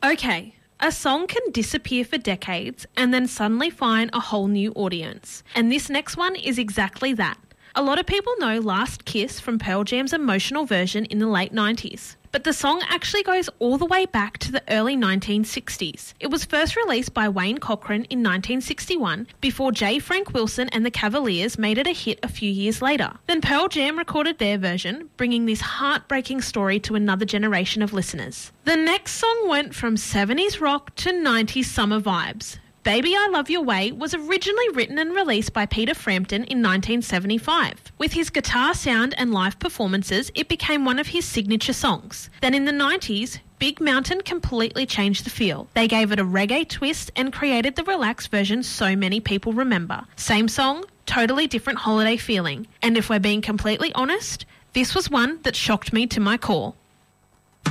Okay, a song can disappear for decades and then suddenly find a whole new audience. And this next one is exactly that. A lot of people know Last Kiss from Pearl Jam's emotional version in the late 90s. But the song actually goes all the way back to the early 1960s. It was first released by Wayne Cochran in 1961 before J. Frank Wilson and the Cavaliers made it a hit a few years later. Then Pearl Jam recorded their version, bringing this heartbreaking story to another generation of listeners. The next song went from 70s rock to 90s summer vibes. Baby I Love Your Way was originally written and released by Peter Frampton in 1975. With his guitar sound and live performances, it became one of his signature songs. Then in the 90s, Big Mountain completely changed the feel. They gave it a reggae twist and created the relaxed version so many people remember. Same song, totally different holiday feeling. And if we're being completely honest, this was one that shocked me to my core.